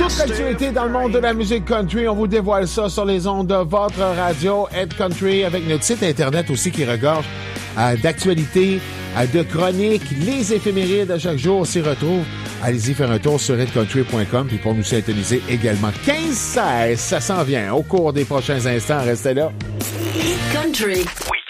Toute l'actualité dans le monde de la musique country, on vous dévoile ça sur les ondes de votre radio Head Country avec notre site Internet aussi qui regorge d'actualités, de chroniques, les éphémérides à chaque jour s'y retrouvent. Allez-y faire un tour sur headcountry.com puis pour nous syntoniser également 15-16, ça s'en vient au cours des prochains instants. Restez là. Head Country. Oui.